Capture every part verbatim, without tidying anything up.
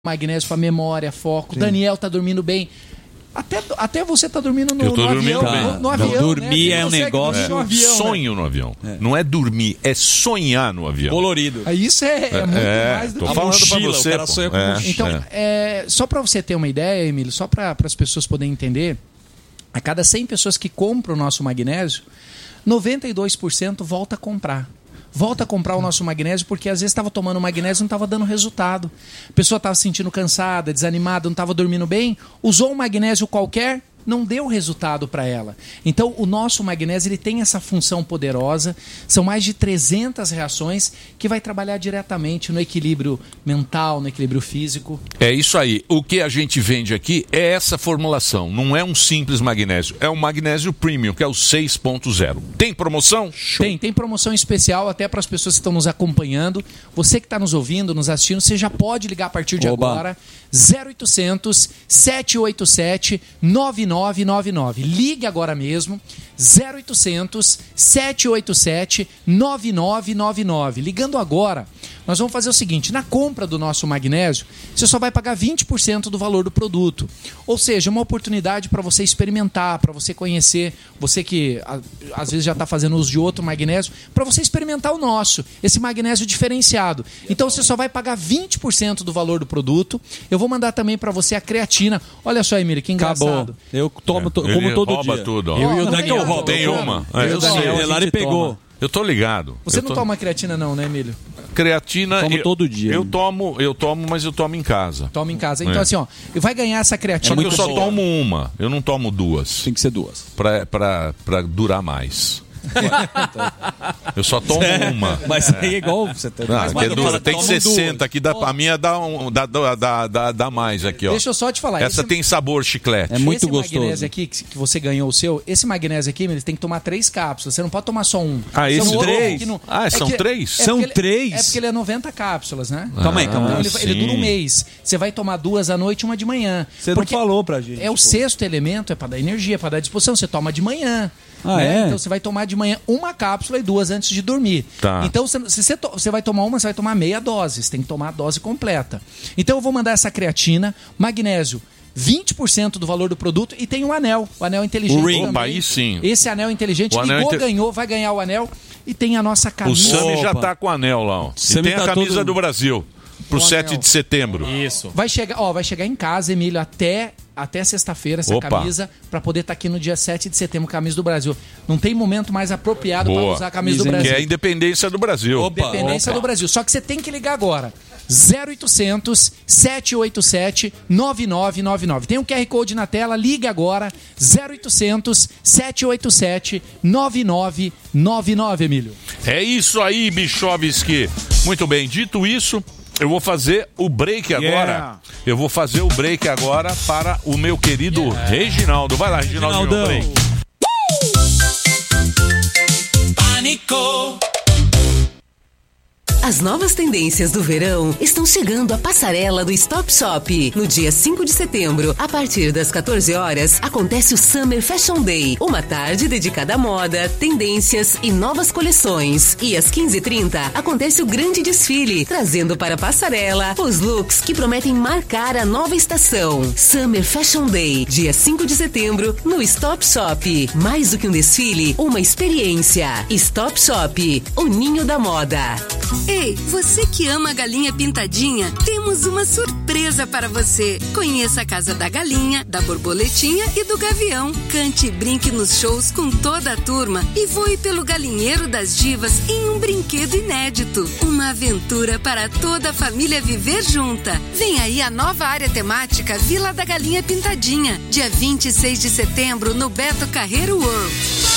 magnésio para memória, foco. Sim. Daniel tá dormindo bem. Até, até você tá dormindo no, Eu tô no dormindo avião. bem. No, no avião, dormir né? é um negócio. No avião, sonho né? no avião. É. Não é dormir, é sonhar no avião. Colorido. Isso é, é muito É, mais do tô que falando mochila, pra você, o cara pô. sonha com É, mochila. Então, é. é, só para você ter uma ideia, Emílio, só para as pessoas poderem entender, a cada cem pessoas que compram o nosso magnésio, noventa e dois por cento volta a comprar. Volta a comprar o nosso magnésio porque às vezes estava tomando magnésio e não estava dando resultado. A pessoa estava se sentindo cansada, desanimada, não estava dormindo bem, usou um magnésio qualquer, não deu resultado para ela. Então, o nosso magnésio ele tem essa função poderosa. São mais de trezentas reações que vai trabalhar diretamente no equilíbrio mental, no equilíbrio físico. É isso aí. O que a gente vende aqui é essa formulação. Não é um simples magnésio. É um magnésio premium, que é o seis ponto zero. Tem promoção? Show. Tem, tem promoção especial até para as pessoas que estão nos acompanhando. Você que está nos ouvindo, nos assistindo, você já pode ligar a partir de Oba. agora. zero oitocentos, sete oito sete, nove nove nove nove. Ligue agora mesmo. zero oitocentos, sete oito sete, nove nove nove nove. Ligando agora, nós vamos fazer o seguinte: na compra do nosso magnésio, você só vai pagar vinte por cento do valor do produto. Ou seja, uma oportunidade para você experimentar, para você conhecer, você que a, às vezes já está fazendo uso de outro magnésio, para você experimentar o nosso, esse magnésio diferenciado. Então você só vai pagar vinte por cento do valor do produto. Eu vou mandar também para você a creatina. Olha só, Emílio, que engraçado. Acabou. Eu tomo, to, Ele como todo rouba dia. tudo, ó. Eu e Ó, o não Daniel tem roubam. Tem uma. É, Eu e eu o Daniel, sei. o Elari pegou. Eu tô ligado. Você Eu não tô... toma creatina não, né, Emílio? Creatina... Tomo eu, todo dia. Eu tomo, eu tomo, mas eu tomo em casa. Toma em casa. Então É. assim, ó, vai ganhar essa creatina. Só que eu muito só boa. tomo uma. Eu não tomo duas. Tem que ser duas. Pra, pra, pra durar mais. Eu só tomo uma. Mas aí é igual você tá... Não, Mas, que é mano, dura. fala, Tem toma sessenta duas. aqui. Dá, a minha dá, um, dá, dá, dá, dá mais aqui, ó. Deixa eu só te falar. Essa esse, tem sabor chiclete. É muito esse gostoso. magnésio aqui, que, que você ganhou o seu, esse magnésio aqui, ele tem que tomar três cápsulas. Você não pode tomar só um. Ah, São esse outros três? que não- Ah, são que- três? São porque ele- três? É porque ele é noventa cápsulas, né? Calma aí, calma Então aí. ele, ele sim. dura um mês. Você vai tomar duas à noite e uma de manhã. Você não Porque falou pra gente. É o pô. sexto elemento, é para dar energia, para dar disposição. Você toma de manhã. Ah, né? é? Então você vai tomar de manhã uma cápsula e duas antes de dormir. Tá. Então se se você, to- você vai tomar uma, você vai tomar meia dose. Você tem que tomar a dose completa. Então eu vou mandar essa creatina, magnésio, vinte por cento do valor do produto e tem um anel, o anel inteligente. O ring. também. Opa, aí sim. Esse anel inteligente, O anel ligou, inte- ganhou, vai ganhar o anel e tem a nossa O camisa. Sami já Opa. tá com o anel lá, ó. E Sami tem a tá camisa todo- do Brasil. Pro O sete anel. de setembro. Isso. Vai chegar, ó, vai chegar em casa, Emílio, até, até sexta-feira essa Opa. camisa para poder estar aqui no dia sete de setembro, camisa do Brasil. Não tem momento mais apropriado para Boa. usar a camisa do Que Que Brasil. é a independência do Brasil. Opa. Independência do Brasil. Só que você tem que ligar agora. zero oitocentos, sete oito sete, nove nove nove nove. Tem um Q R Code na tela, liga agora. zero oitocentos, sete oito sete, nove nove nove nove, Emílio. É isso aí, Bichovski. Muito bem, dito isso, eu vou fazer o break agora. Yeah. Eu vou fazer o break agora para o meu querido Reginaldo. Vai lá, Reginaldinho, Reginaldão. break. Pânico. As novas tendências do verão estão chegando à passarela do Stop Shop. No dia cinco de setembro, a partir das quatorze horas, acontece o Summer Fashion Day, uma tarde dedicada à moda, tendências e novas coleções. E às quinze e trinta, acontece o grande desfile, trazendo para a passarela os looks que prometem marcar a nova estação. Summer Fashion Day, dia cinco de setembro, no Stop Shop. Mais do que um desfile, uma experiência. Stop Shop, o ninho da moda. Ei, você que ama a galinha pintadinha, temos uma surpresa para você. Conheça a Casa da Galinha, da Borboletinha e do Gavião. Cante e brinque nos shows com toda a turma e voe pelo galinheiro das divas em um brinquedo inédito. Uma aventura para toda a família viver junta. Vem aí a nova área temática Vila da Galinha Pintadinha, dia vinte e seis de setembro no Beto Carreiro World.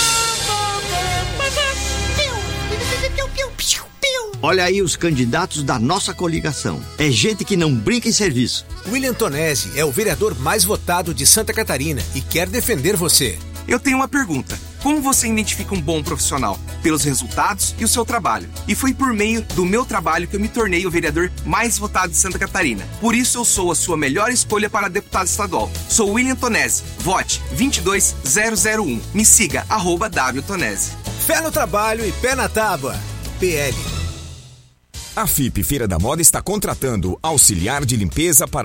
Olha aí os candidatos da nossa coligação. É gente que não brinca em serviço. William Tonesi é o vereador mais votado de Santa Catarina e quer defender você. Eu tenho uma pergunta. Como você identifica um bom profissional? Pelos resultados e o seu trabalho. E foi por meio do meu trabalho que eu me tornei o vereador mais votado de Santa Catarina. Por isso eu sou a sua melhor escolha para deputado estadual. Sou William Tonesi. Vote vinte e dois zero zero um. Me siga, arroba W Tonesi. Fé no trabalho e pé na tábua. P L. A F I P Feira da Moda está contratando auxiliar de limpeza para